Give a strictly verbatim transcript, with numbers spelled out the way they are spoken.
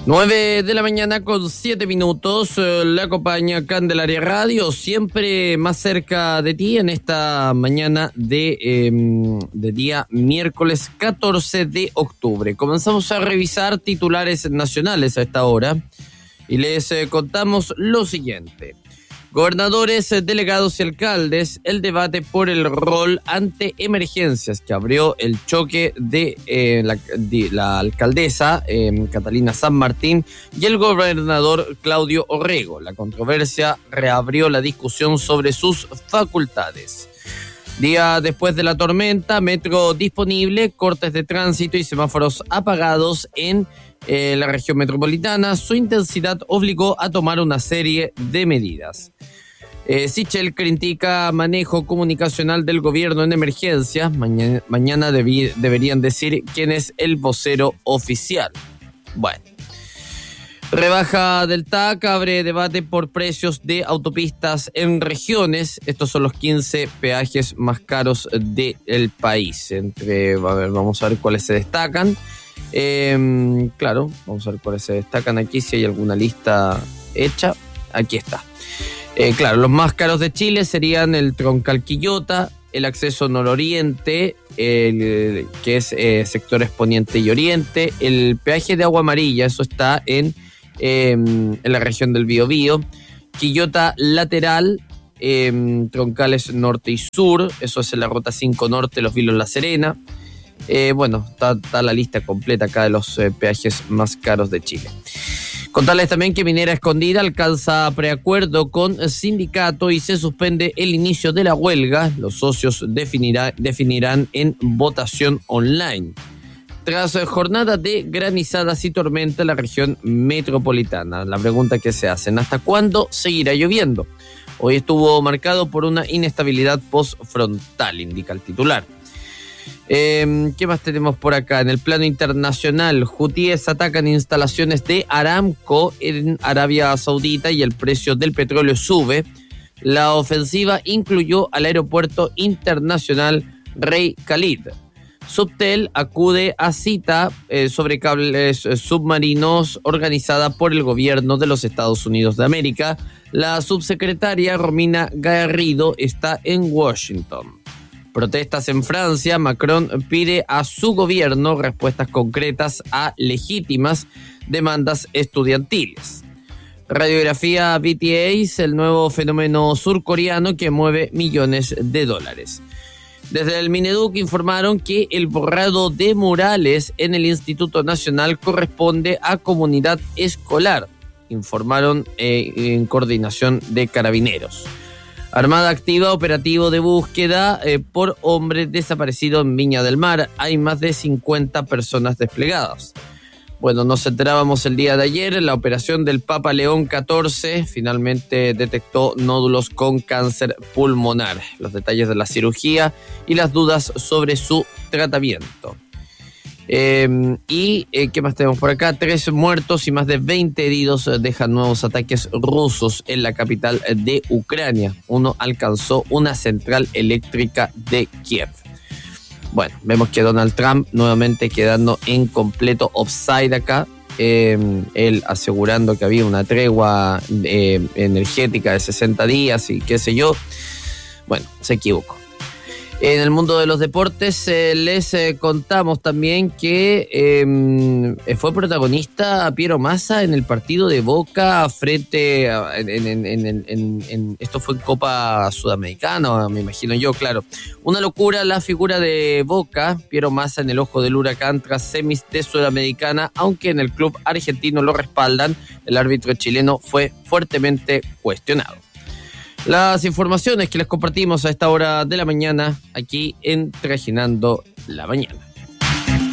nueve de la mañana con siete minutos, eh, le acompaña Candelaria Radio, siempre más cerca de ti en esta mañana de, eh, de día miércoles catorce de octubre. Comenzamos a revisar titulares nacionales a esta hora y les eh, contamos lo siguiente. Gobernadores, delegados y alcaldes, el debate por el rol ante emergencias que abrió el choque de, eh, la, de la alcaldesa eh, Catalina San Martín y el gobernador Claudio Orrego. La controversia reabrió la discusión sobre sus facultades. Día después de la tormenta, metro disponible, cortes de tránsito y semáforos apagados en eh, la región metropolitana. Su intensidad obligó a tomar una serie de medidas. Eh, Sichel critica manejo comunicacional del gobierno en emergencias. Mañana, mañana debi- deberían decir quién es el vocero oficial. Bueno. Rebaja del T A C, abre debate por precios de autopistas en regiones. Estos son los quince peajes más caros del país. Entre, a ver, vamos a ver cuáles se destacan. Eh, claro, vamos a ver cuáles se destacan aquí, si hay alguna lista hecha. Aquí está. Eh, claro, los más caros de Chile serían el Troncal Quillota, el acceso nororiente, el, que es eh, sectores poniente y oriente, el peaje de Agua Amarilla, eso está en Eh, en la región del Biobío, Quillota lateral, eh, troncales norte y sur, eso es en la ruta cinco norte, Los Vilos La Serena. Eh, bueno, está, está la lista completa acá de los eh, peajes más caros de Chile. Contarles también que Minera Escondida alcanza preacuerdo con el sindicato y se suspende el inicio de la huelga. Los socios definirá, definirán en votación online. Tras jornada de granizadas y tormenta en la región metropolitana, la pregunta que se hacen, ¿hasta cuándo seguirá lloviendo? Hoy estuvo marcado por una inestabilidad postfrontal, indica el titular. Eh, ¿Qué más tenemos por acá? En el plano internacional, hutíes atacan instalaciones de Aramco en Arabia Saudita y el precio del petróleo sube. La ofensiva incluyó al aeropuerto internacional Rey Khalid. Subtel acude a cita eh, sobre cables eh, submarinos organizada por el gobierno de los Estados Unidos de América. La subsecretaria Romina Garrido está en Washington. Protestas en Francia. Macron pide a su gobierno respuestas concretas a legítimas demandas estudiantiles. Radiografía B T S, el nuevo fenómeno surcoreano que mueve millones de dólares. Desde el Mineduc informaron que el borrado de murales en el Instituto Nacional corresponde a comunidad escolar, informaron eh, en coordinación de Carabineros. Armada activa operativo de búsqueda eh, por hombre desaparecido en Viña del Mar. Hay más de cincuenta personas desplegadas. Bueno, nos enterábamos el día de ayer, la operación del Papa León catorce finalmente detectó nódulos con cáncer pulmonar. Los detalles de la cirugía y las dudas sobre su tratamiento. Eh, y, eh, ¿qué más tenemos por acá? Tres muertos y más de veinte heridos dejan nuevos ataques rusos en la capital de Ucrania. Uno alcanzó una central eléctrica de Kiev. Bueno, vemos que Donald Trump nuevamente quedando en completo offside acá, eh, él asegurando que había una tregua eh, energética de sesenta días y qué sé yo. Bueno, se equivocó. En el mundo de los deportes eh, les eh, contamos también que eh, fue protagonista Piero Massa en el partido de Boca frente a, en, en, en, en, en, en esto fue en Copa Sudamericana, me imagino yo, claro. Una locura la figura de Boca, Piero Massa en el ojo del huracán tras semis de Sudamericana, aunque en el club argentino lo respaldan, el árbitro chileno fue fuertemente cuestionado. Las informaciones que les compartimos a esta hora de la mañana aquí en Trajinando la Mañana.